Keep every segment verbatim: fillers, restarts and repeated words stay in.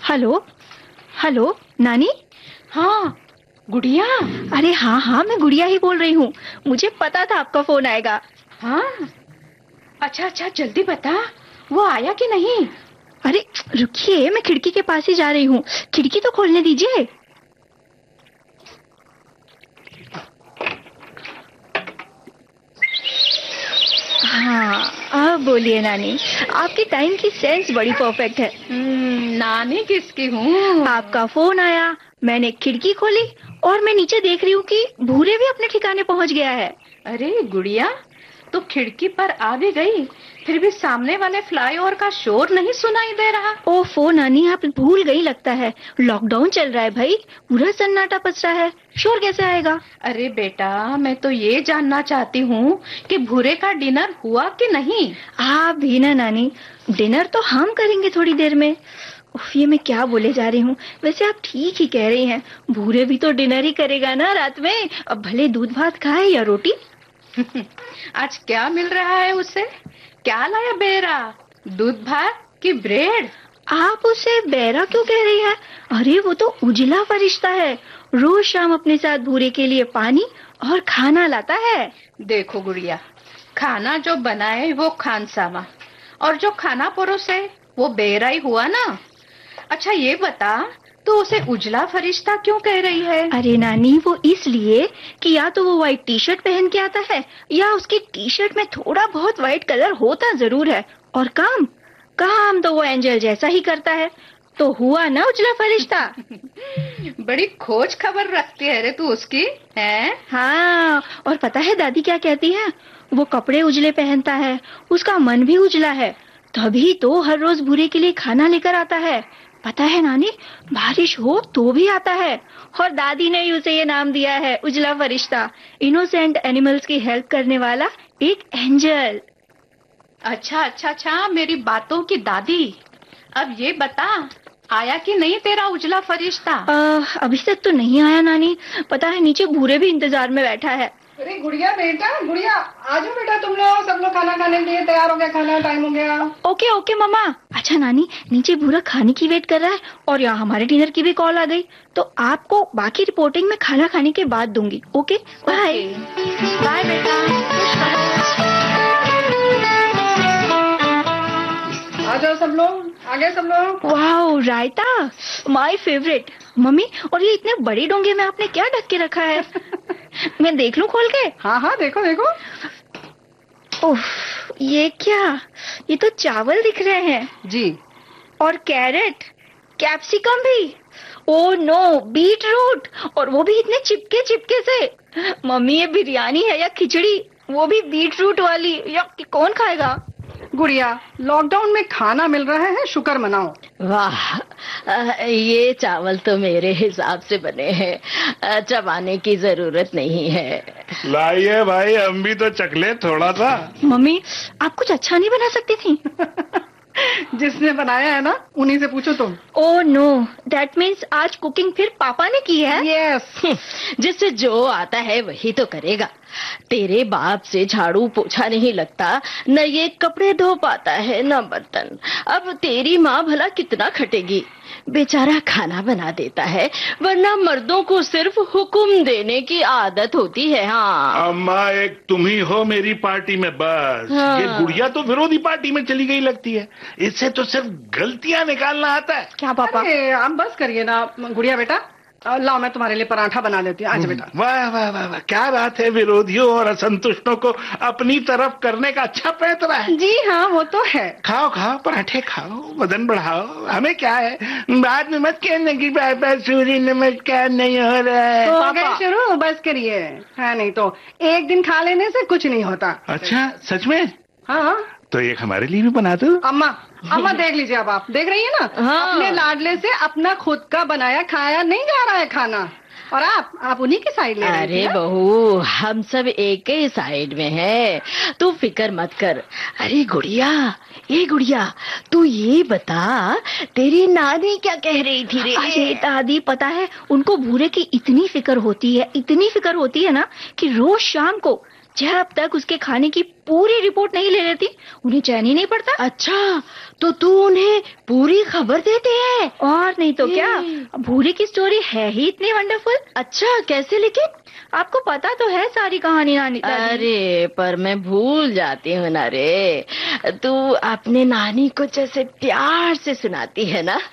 Hello hello नानी। हाँ गुड़िया। अरे हाँ हाँ, मैं गुड़िया ही बोल रही हूँ। मुझे पता था आपका फोन आएगा। हाँ अच्छा अच्छा, जल्दी बता, वो आया कि नहीं? अरे रुकिए, मैं खिड़की के पास ही जा रही हूँ। खिड़की तो खोलने दीजिए। हाँ अब बोलिए नानी, आपकी टाइम की सेंस बड़ी परफेक्ट है। नानी किसकी हूँ? आपका फोन आया, मैंने खिड़की खोली और मैं नीचे देख रही हूँ कि भूरे भी अपने ठिकाने पहुँच गया है। अरे गुड़िया, तो खिड़की पर आ भी गई, फिर भी सामने वाले फ्लाईओवर का शोर नहीं सुनाई दे रहा। ओफो नानी, आप भूल गई लगता है। लॉकडाउन चल रहा है भाई, पूरा सन्नाटा पसरा है, शोर कैसे आएगा? अरे बेटा, मैं तो ये जानना चाहती हूँ कि भूरे का डिनर हुआ कि नहीं। आप भी ना नानी, डिनर तो हम करेंगे थोड़ी देर में। उफ, ये मैं क्या बोले जा रही हूँ। वैसे आप ठीक ही कह रही हैं, भूरे भी तो डिनर ही करेगा ना रात में, अब भले दूध भात खाए या रोटी। आज क्या मिल रहा है उसे? क्या लाया बेरा? दूध भात की ब्रेड? आप उसे बेरा क्यों कह रही हैं? अरे वो तो उजला फरिश्ता है, रोज शाम अपने साथ भूरे के लिए पानी और खाना लाता है। देखो गुड़िया, खाना जो बनाए वो खानसामा, और जो खाना परोसे वो बेरा ही हुआ ना। अच्छा ये बता, तो उसे उजला फरिश्ता क्यों कह रही है? अरे नानी, वो इसलिए कि या तो वो व्हाइट टी शर्ट पहन के आता है, या उसकी टी शर्ट में थोड़ा बहुत व्हाइट कलर होता जरूर है, और काम काम तो वो एंजल जैसा ही करता है। तो हुआ ना उजला फरिश्ता। बड़ी खोज खबर रखती है रे तू उसकी, हैं? हाँ, और पता है दादी क्या कहती है? वो कपड़े उजले पहनता है, उसका मन भी उजला है, तभी तो हर रोज भूरे के लिए खाना लेकर आता है। पता है नानी, बारिश हो तो भी आता है। और दादी ने ही उसे ये नाम दिया है, उजला फरिश्ता, इनोसेंट एनिमल्स की हेल्प करने वाला एक एंजल। अच्छा अच्छा अच्छा, मेरी बातों की दादी। अब ये बता, आया कि नहीं तेरा उजला फरिश्ता? आ, अभी तक तो नहीं आया नानी, पता है नीचे भूरे भी इंतजार में बैठा है। अरे गुड़िया बेटा, गुड़िया आ जाओ बेटा, तुम लोग सब लोग खाना खाने के लिए तैयार हो गया, खाना टाइम हो गया। ओके ओके मम्मा। अच्छा नानी, नीचे भूरा खाने की वेट कर रहा है, और यहाँ हमारे डिनर की भी कॉल आ गई, तो आपको बाकी रिपोर्टिंग में खाना खाने के बाद दूंगी। Okay bye. बाय बेटा। आ जाओ सब लोग, आ गए सब लोग। Wow, raita, my favourite. Mummy, और ये इतने बड़े डोंगे में आपने क्या ढक के रखा है? मैं देख लूं खोल के? हाँ हाँ देखो देखो। ओह, ये क्या? ये तो चावल दिख रहे हैं जी। और कैरेट, कैप्सिकम भी। ओ नो, बीट रूट, और वो भी इतने चिपके चिपके से। मम्मी, ये बिरयानी है या खिचड़ी, वो भी बीट रूट वाली? या कौन खाएगा? गुड़िया, लॉकडाउन में खाना मिल रहा है, शुक्र मनाओ। वाह, ये चावल तो मेरे हिसाब से बने हैं, चबाने की जरूरत नहीं है। लाइए भाई, हम भी तो चखले थोड़ा सा। मम्मी, आप कुछ अच्छा नहीं बना सकती थी? जिसने बनाया है ना, उन्हीं से पूछो तुम। ओह नो, दैट मीन्स आज कुकिंग फिर पापा ने की है? यस। जिससे जो आता है वही तो करेगा। तेरे बाप से झाड़ू पोछा नहीं लगता, न ये कपड़े धो पाता है, न बर्तन। अब तेरी माँ भला कितना खटेगी? बेचारा खाना बना देता है, वरना मर्दों को सिर्फ हुक्म देने की आदत होती है। हाँ अम्मा, एक तुम ही हो मेरी पार्टी में, बस। हाँ। ये गुड़िया तो विरोधी पार्टी में चली गई लगती है, इससे तो सिर्फ गलतियां निकालना आता है। क्या पापा? अरे आप बस करिए ना गुड़िया बेटा, लाओ मैं तुम्हारे लिए पराठा बना देती हूँ। आज बेटा। वाह वाह वाह वाह, क्या बात है, विरोधियों और असंतुष्टों को अपनी तरफ करने का अच्छा पैतरा है। जी हाँ, वो तो है। खाओ खाओ, पराठे खाओ, वजन बढ़ाओ, हमें क्या है। बाद में मत कहने की बाबा सूर्य नमस्कार नहीं हो रहा है। हो गए शुरू, बस करिए। है नहीं तो एक दिन खा लेने से कुछ नहीं होता। अच्छा सच में? हाँ, तो एक हमारे लिए भी बना दो। अम्मा अम्मा देख लीजिए, अब आप देख रही है ना। हाँ। अपने लाडले से अपना खुद का बनाया खाया नहीं जा रहा है खाना, और आप आप उन्हीं की साइड ले रही थी अरे ना? बहू, हम सब एक ही साइड में हैं, तू फिक्र मत कर। अरे गुड़िया, ये गुड़िया, तू ये बता, तेरी नानी क्या कह रही थी रे? अरे दादी, पता है उनको भूरे की इतनी फिक्र होती है, इतनी फिक्र होती है ना, कि रोज शाम को जब तक उसके खाने की पूरी रिपोर्ट नहीं ले लेती, उन्हें चैन ही नहीं पड़ता। अच्छा, तो तू उन्हें पूरी खबर देते है? और नहीं तो क्या, भूरे की स्टोरी है ही इतनी वंडरफुल। अच्छा, कैसे लेकिन? आपको पता तो है सारी कहानी नानी दादी। अरे पर मैं भूल जाती हूँ ना रे। तू अपने नानी को जैसे प्यार से सुनाती है ना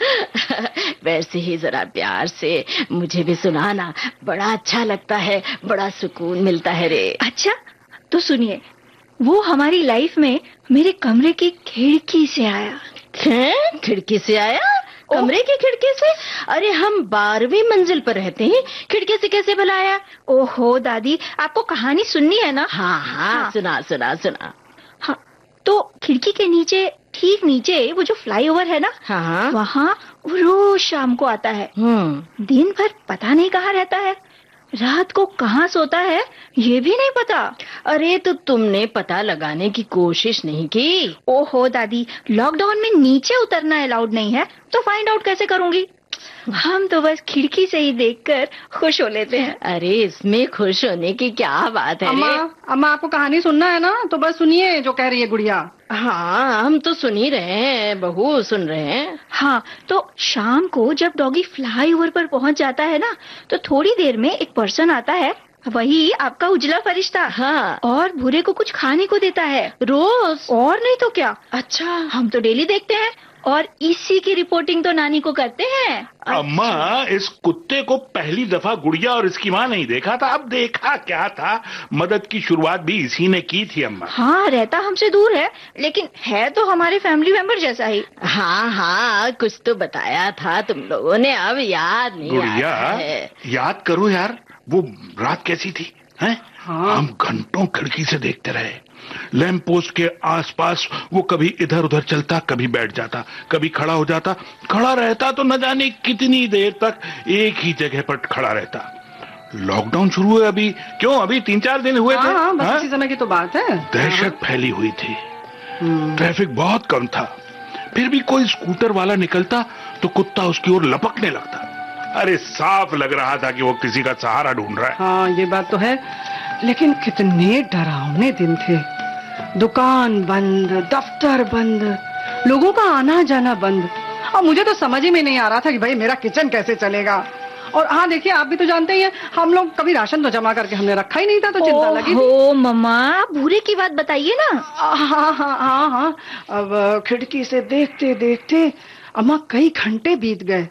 वैसे ही जरा प्यार से मुझे भी सुनाना, बड़ा अच्छा लगता है, बड़ा सुकून मिलता है रे। अच्छा तो सुनिए, वो हमारी लाइफ में मेरे कमरे की खिड़की से आया। हैं? खिड़की से आया? कमरे की खिड़की से? अरे हम बारहवीं मंजिल पर रहते हैं, खिड़की से कैसे भला आया? ओहो दादी, आपको कहानी सुननी है ना? हाँ हाँ, हाँ। सुना सुना सुना। हाँ, तो खिड़की के नीचे, ठीक नीचे वो जो फ्लाईओवर है ना, हाँ, वहाँ वो रोज शाम को आता है। हम्म। दिन भर पता नहीं कहाँ रहता है, रात को कहाँ सोता है ये भी नहीं पता। अरे तो तुमने पता लगाने की कोशिश नहीं की? ओहो दादी, लॉकडाउन में नीचे उतरना अलाउड नहीं है, तो फाइंड आउट कैसे करूँगी? हम तो बस खिड़की से ही देखकर खुश हो लेते हैं। अरे इसमें खुश होने की क्या बात है? अम्मा, अम्मा आपको कहानी सुनना है ना, तो बस सुनिए जो कह रही है गुड़िया। हाँ, हम तो सुन ही रहे हैं बहू, सुन रहे हैं। हाँ, तो शाम को जब डॉगी फ्लाईओवर पर पहुंच जाता है ना, तो थोड़ी देर में एक पर्सन आता है, वही आपका उजला फरिश्ता। हाँ। और भूरे को कुछ खाने को देता है रोज? और नहीं तो क्या। अच्छा, हम तो डेली देखते हैं और इसी की रिपोर्टिंग तो नानी को करते हैं। अम्मा, इस कुत्ते को पहली दफा गुड़िया और इसकी माँ नहीं देखा था, अब देखा क्या था। मदद की शुरुआत भी इसी ने की थी अम्मा। हाँ, रहता हमसे दूर है, लेकिन है तो हमारे फैमिली मेंबर जैसा ही। हाँ हाँ, कुछ तो बताया था तुम लोगों ने, अब याद नहीं गुड़िया, आता है। याद करो यार, वो रात कैसी थी, हैं? हाँ। हम घंटों खिड़की से देखते रहे। लैंप पोस्ट के आसपास वो कभी इधर उधर चलता, कभी बैठ जाता, कभी खड़ा हो जाता। खड़ा रहता तो न जाने कितनी देर तक एक ही जगह पर खड़ा रहता। लॉकडाउन शुरू हुए अभी, क्यों अभी तीन चार दिन हुए थे। हाँ, हाँ, बस हाँ? इसी समय की तो बात है। दहशत फैली हुई थी, ट्रैफिक बहुत कम था, फिर भी कोई स्कूटर वाला निकलता तो कुत्ता उसकी ओर लपकने लगता। अरे साफ लग रहा था कि वो किसी का सहारा ढूंढ रहा है। हाँ, ये बात तो है, लेकिन कितने डरावने दिन थे। दुकान बंद, दफ्तर बंद, लोगों का आना जाना बंद, और मुझे तो समझ ही में नहीं आ रहा था कि भाई मेरा किचन कैसे चलेगा। और हाँ देखिए, आप भी तो जानते ही हैं, हम लोग कभी राशन तो जमा करके हमने रखा ही नहीं था, तो चिंता लगी थी। ओ मम्मा, भूरे की बात बताइए ना। हाँ हाँ हाँ हाँ, अब खिड़की से देखते देखते अम्मा कई घंटे बीत गए।